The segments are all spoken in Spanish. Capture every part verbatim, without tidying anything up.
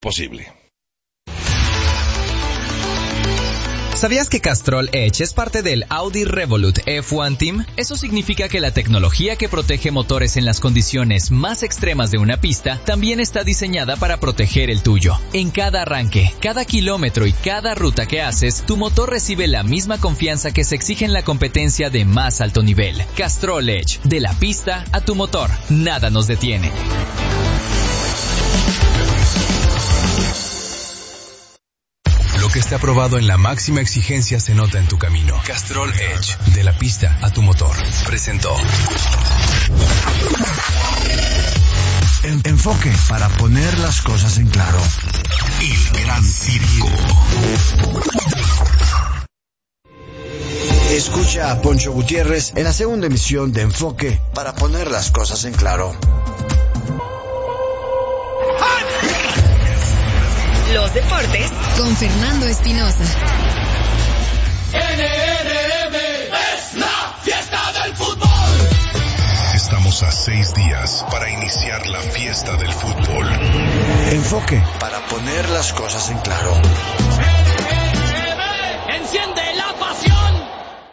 posible. ¿Sabías que Castrol Edge es parte del Audi Revolut F uno Team? Eso significa que la tecnología que protege motores en las condiciones más extremas de una pista también está diseñada para proteger el tuyo. En cada arranque, cada kilómetro y cada ruta que haces, tu motor recibe la misma confianza que se exige en la competencia de más alto nivel. Castrol Edge, de la pista a tu motor, nada nos detiene. Lo que está aprobado en la máxima exigencia se nota en tu camino. Castrol Edge, de la pista a tu motor. Presentó. En- enfoque, para poner las cosas en claro. El Gran Circo. Escucha a Poncho Gutiérrez en la segunda emisión de Enfoque, para poner las cosas en claro. Los deportes con Fernando Espinosa. N R M es la fiesta del fútbol. Estamos a seis días para iniciar la fiesta del fútbol. Enfoque, para poner las cosas en claro. N R M enciende la pasión.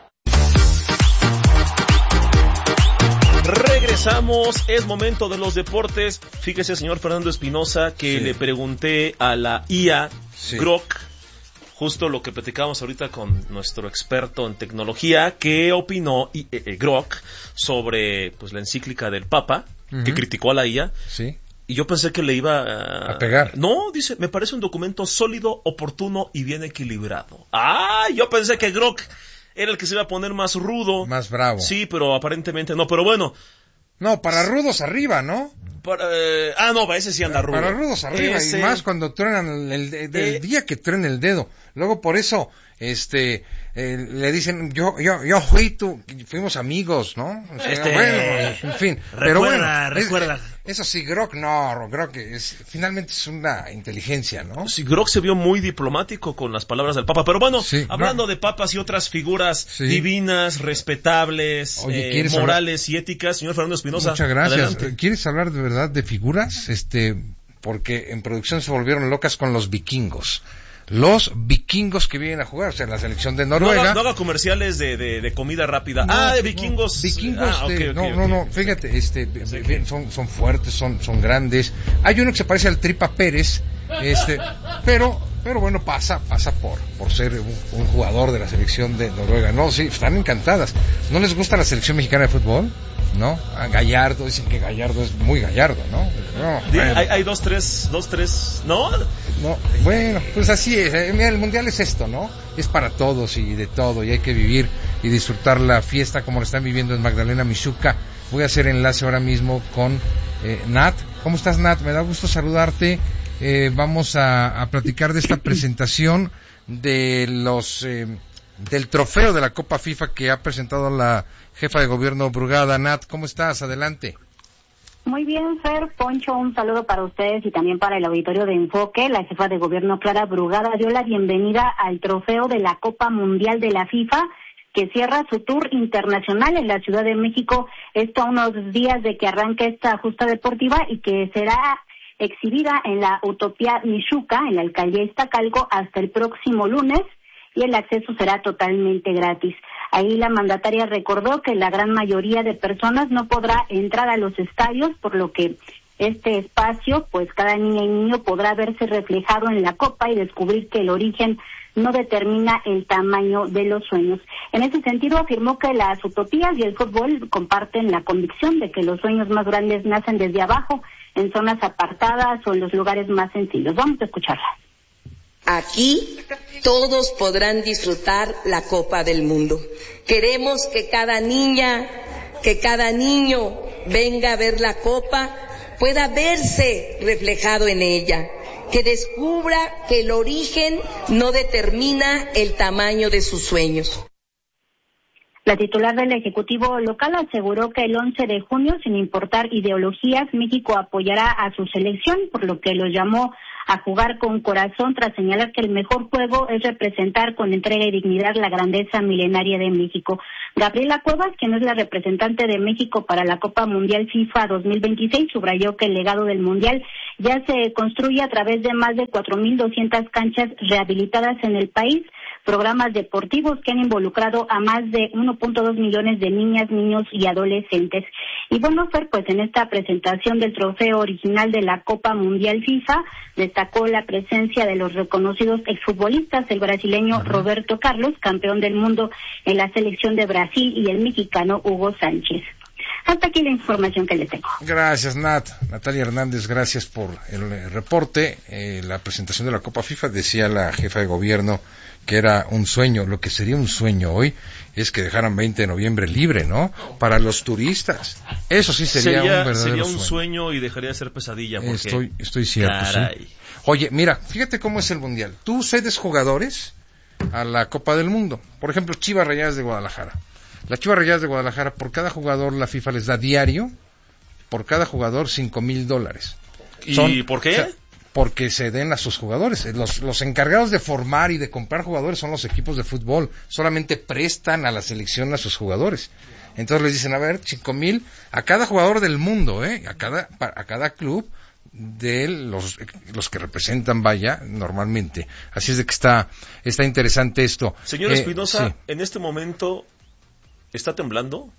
Regresamos, es momento de los deportes. Fíjese, señor Fernando Espinosa, que sí. Le pregunté a la I A, sí. Grok, justo lo que platicábamos ahorita con nuestro experto en tecnología, qué opinó eh, eh, Grok sobre pues la encíclica del Papa, uh-huh. que criticó a la I A. Sí. Y yo pensé que le iba a... a pegar. No, dice, me parece un documento sólido, oportuno y bien equilibrado. Ah, yo pensé que Grok era el que se iba a poner más rudo. Más bravo. Sí, pero aparentemente no, pero bueno. No, para rudos arriba, ¿no? Para, eh, ah, no, ese sí anda rudo. Para rudos arriba, ese... y más cuando truenan el, el, el, el eh... día que truena el dedo. Luego por eso, este, eh, le dicen, yo, yo, yo fui tú, fuimos amigos, ¿no? O sea, este... bueno, en fin. Recuerda, pero bueno, recuerda. Es, eso sí, Grok no, Grok es, finalmente es una inteligencia, ¿no? Sí, Grok se vio muy diplomático con las palabras del Papa, pero bueno, sí, hablando no. de papas y otras figuras sí. divinas, respetables, Oye, eh, morales hablar? y éticas, señor Fernando Espinosa. Muchas gracias. Adelante. ¿Quieres hablar de verdad de figuras? Este, porque en producción se volvieron locas con los vikingos. Los vikingos que vienen a jugar, o sea, en la selección de Noruega. No haga, no haga comerciales de, de, de comida rápida. No, ah, de vikingos. No, vikingos, ah, okay, de, okay, no, okay, no, no, okay, fíjate, este, sí, son, son fuertes, son, son grandes. Hay uno que se parece al Tripa Pérez, este, pero, pero bueno, pasa, pasa por, por ser un, un jugador de la selección de Noruega. No, sí, están encantadas. ¿No les gusta la selección mexicana de fútbol? ¿No? A Gallardo, dicen que Gallardo es muy Gallardo, ¿no? no bueno. hay, hay dos, tres, dos, tres, ¿no? No, bueno, pues así es. Mira, el mundial es esto, ¿no? Es para todos y de todo, y hay que vivir y disfrutar la fiesta como lo están viviendo en Magdalena Mixhuca. Voy a hacer enlace ahora mismo con eh, Nat. ¿Cómo estás, Nat? Me da gusto saludarte. Eh, vamos a, a platicar de esta presentación de los eh, del trofeo de la Copa FIFA que ha presentado la jefa de gobierno Brugada. Nat, ¿cómo estás? Adelante. Muy bien, Fer, Poncho, un saludo para ustedes y también para el auditorio de Enfoque. La jefa de gobierno Clara Brugada dio la bienvenida al trofeo de la Copa Mundial de la FIFA, que cierra su tour internacional en la Ciudad de México, esto a unos días de que arranque esta justa deportiva y que será exhibida en la Utopía Mixhuca, en la alcaldía Iztacalco, hasta el próximo lunes, y el acceso será totalmente gratis. Ahí la mandataria recordó que la gran mayoría de personas no podrá entrar a los estadios, por lo que este espacio, pues cada niña y niño podrá verse reflejado en la copa y descubrir que el origen no determina el tamaño de los sueños. En ese sentido, afirmó que las utopías y el fútbol comparten la convicción de que los sueños más grandes nacen desde abajo, en zonas apartadas o en los lugares más sencillos. Vamos a escucharla. Aquí todos podrán disfrutar la Copa del Mundo. Queremos que cada niña, que cada niño venga a ver la Copa, pueda verse reflejado en ella, que descubra que el origen no determina el tamaño de sus sueños. La titular del Ejecutivo local aseguró que el once de junio, sin importar ideologías, México apoyará a su selección, por lo que los llamó a jugar con corazón tras señalar que el mejor juego es representar con entrega y dignidad la grandeza milenaria de México. Gabriela Cuevas, quien es la representante de México para la Copa Mundial FIFA dos mil veintiséis, subrayó que el legado del Mundial ya se construye a través de más de cuatro mil doscientas canchas rehabilitadas en el país, programas deportivos que han involucrado a más de uno punto dos millones de niñas, niños y adolescentes. Y bueno, Fer, pues en esta presentación del trofeo original de la Copa Mundial FIFA, destacó la presencia de los reconocidos exfutbolistas, el brasileño uh-huh. Roberto Carlos, campeón del mundo en la selección de Brasil, y el mexicano Hugo Sánchez. Hasta aquí la información que les tengo. Gracias, Nat. Natalia Hernández, gracias por el reporte. Eh, la presentación de la Copa FIFA, decía la jefa de gobierno que era un sueño. Lo que sería un sueño hoy es que dejaran veinte de noviembre libre, ¿no? Para los turistas. Eso sí sería, sería un verdadero sería un sueño. sueño y dejaría de ser pesadilla. Porque... Estoy, estoy cierto, Caray. sí. Oye, mira, fíjate cómo es el Mundial. Tú cedes jugadores a la Copa del Mundo. Por ejemplo, Chivas Rayadas de Guadalajara. Las Chivas Rayadas de Guadalajara, por cada jugador, la FIFA les da diario, por cada jugador, cinco mil dólares. ¿Y Son, por qué? O sea, porque se den a sus jugadores. Los, los encargados de formar y de comprar jugadores son los equipos de fútbol. Solamente prestan a la selección a sus jugadores. Entonces les dicen, a ver, cinco mil a cada jugador del mundo, ¿eh? A cada, a cada club de los, los que representan, vaya, normalmente. Así es de que está, está interesante esto. Señor eh, Espinosa, sí. en este momento... ¿Está temblando?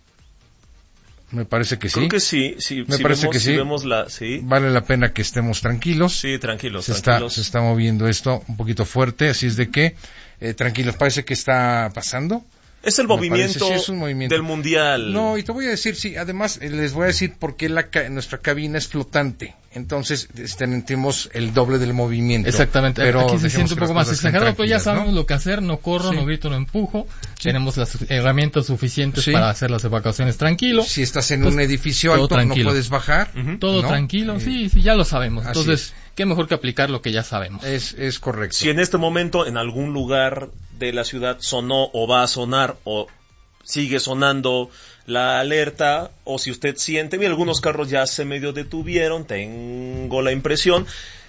Me parece que sí. Creo que sí. sí Me si parece vemos, que sí. Si vemos la, sí. Vale la pena que estemos tranquilos. Sí, tranquilos, se tranquilos. Está, se está moviendo esto un poquito fuerte, así es de que, eh, tranquilos, parece que está pasando. Es el movimiento, parece, sí, es un movimiento del Mundial. No, y te voy a decir, sí, además eh, les voy a decir por qué la ca- nuestra cabina es flotante. Entonces tenemos el doble del movimiento. Exactamente, pero aquí se siente un poco más exagerado, pero ya sabemos, ¿no?, lo que hacer, no corro, sí. no grito, no empujo. Sí. Tenemos las herramientas suficientes sí. para hacer las evacuaciones tranquilo. Si estás en pues, un edificio alto, tranquilo. No puedes bajar. Uh-huh. Todo ¿no? tranquilo, eh, sí, sí, ya lo sabemos. Entonces, es. qué mejor que aplicar lo que ya sabemos. Es, es correcto. Si en este momento en algún lugar de la ciudad sonó o va a sonar o sigue sonando la alerta, o si usted siente, mira, algunos carros ya se medio detuvieron, tengo la impresión.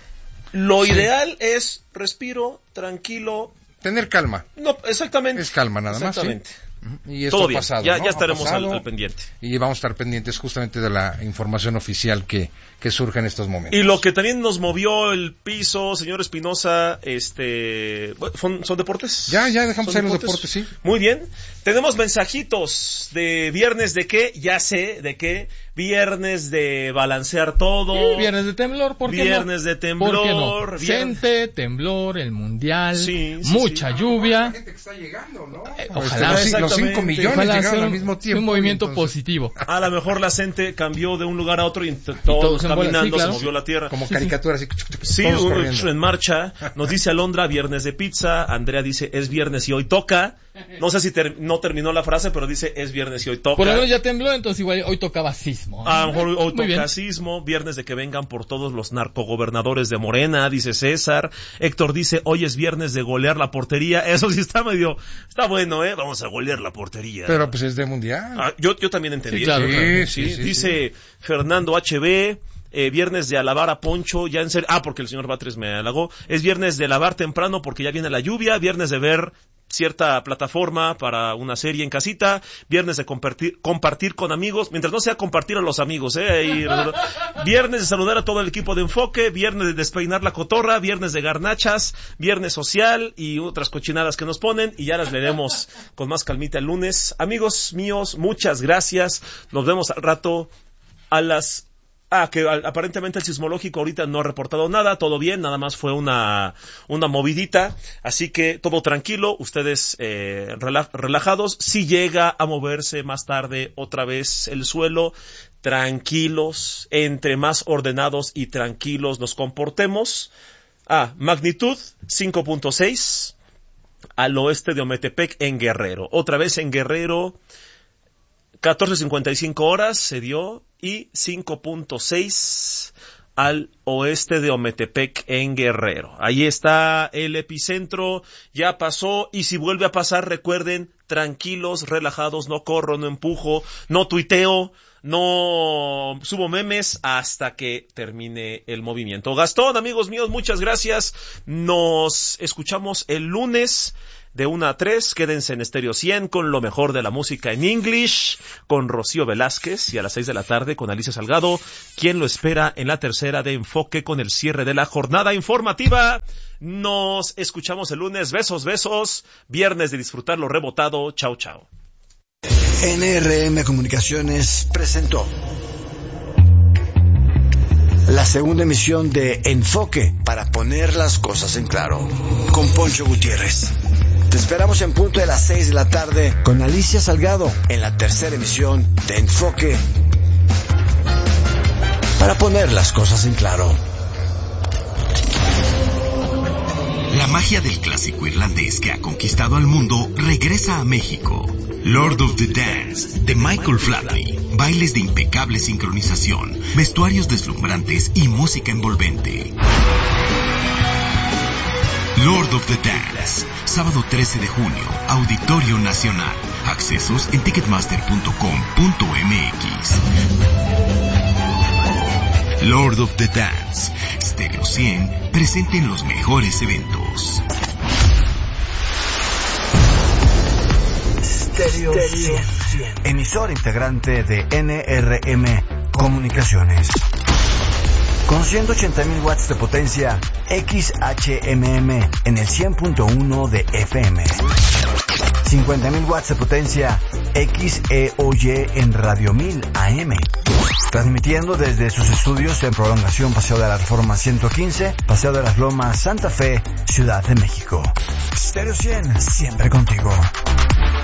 Lo sí. ideal es respiro, tranquilo. Tener calma. No, exactamente. Es calma nada exactamente. más. ¿sí? Y esto Todo ha bien. pasado, ya, ¿no? ya estaremos pasado, al, al pendiente. Y vamos a estar pendientes justamente de la información oficial que, que surge en estos momentos. Y lo que también nos movió el piso, señor Espinosa, este, ¿son, son deportes? Ya, ya dejamos ahí los deportes, sí. Muy bien. Tenemos mensajitos de viernes de qué, ya sé de qué, viernes de balancear todo. Sí, viernes de temblor, ¿por qué Viernes no? de temblor. ¿Por qué no? Gente, temblor, el mundial, sí, sí, mucha sí. lluvia. La gente que está llegando, ¿no? Eh, ojalá. Los, los cinco millones ojalá llegaron un, al mismo tiempo. Un movimiento entonces... positivo. A lo mejor la gente cambió de un lugar a otro y, t- todos, todos caminando, sí, claro. se movió la tierra. Como sí, caricaturas. Sí, sí uno en marcha. Nos dice Alondra, viernes de pizza. Andrea dice, es viernes y hoy toca. No sé si ter- no terminó la frase, pero dice, es viernes y hoy toca. Por lo menos ya tembló, entonces igual hoy tocaba sismo. A lo mejor hoy Muy toca bien. sismo. Viernes de que vengan por todos los narcogobernadores de Morena, dice César. Héctor dice, hoy es viernes de golear la portería. Eso sí está medio, está bueno, ¿eh? Vamos a golear la portería. Pero pues es de mundial. Ah, yo, yo también entendí. Sí, claro, sí, claro. Sí, sí, sí, dice sí. Fernando H B. Eh, viernes de alabar a Poncho, ya en serio, ah, porque el señor Batres me halagó, es viernes de lavar temprano porque ya viene la lluvia, viernes de ver cierta plataforma para una serie en casita, viernes de compartir, compartir con amigos, mientras no sea compartir a los amigos, eh, y, viernes de saludar a todo el equipo de Enfoque, viernes de despeinar la cotorra, viernes de garnachas, viernes social y otras cochinadas que nos ponen, y ya las leeremos con más calmita el lunes. Amigos míos, muchas gracias, nos vemos al rato a las Ah, que aparentemente el sismológico ahorita no ha reportado nada, todo bien, nada más fue una una movidita, así que todo tranquilo, ustedes eh, rela- relajados, si llega a moverse más tarde otra vez el suelo, tranquilos, entre más ordenados y tranquilos nos comportemos. Ah, magnitud cinco punto seis al oeste de Ometepec en Guerrero, otra vez en Guerrero, catorce cincuenta y cinco horas se dio y cinco punto seis al oeste de Ometepec en Guerrero. Ahí está el epicentro, ya pasó, y si vuelve a pasar, recuerden, tranquilos, relajados, no corro, no empujo, no tuiteo, no subo memes hasta que termine el movimiento. Gastón, amigos míos, muchas gracias. Nos escuchamos el lunes de una a tres. Quédense en Estéreo cien con lo mejor de la música en English, con Rocío Velázquez, y a las seis de la tarde con Alicia Salgado, quien lo espera en la tercera de Enfoque con el cierre de la jornada informativa. Nos escuchamos el lunes. Besos, besos. Viernes de disfrutar lo rebotado. Chao, chao. N R M Comunicaciones presentó la segunda emisión de Enfoque, para poner las cosas en claro, con Poncho Gutiérrez. Te esperamos en punto de las seis de la tarde con Alicia Salgado en la tercera emisión de Enfoque, para poner las cosas en claro. La magia del clásico irlandés que ha conquistado al mundo regresa a México. Lord of the Dance, de Michael Flatley. Bailes de impecable sincronización, vestuarios deslumbrantes y música envolvente. Lord of the Dance, sábado trece de junio, Auditorio Nacional. Accesos en ticketmaster punto com punto m x. Lord of the Dance, Stereo cien, presente en los mejores eventos. Stereo cien, emisor integrante de N R M Comunicaciones. Con ciento ochenta mil watts de potencia, X H M M en el cien punto uno de F M. cincuenta mil watts de potencia, X E O Y en Radio mil A M. Transmitiendo desde sus estudios en Prolongación Paseo de la Reforma ciento quince, Paseo de las Lomas, Santa Fe, Ciudad de México. Stereo cien, siempre contigo.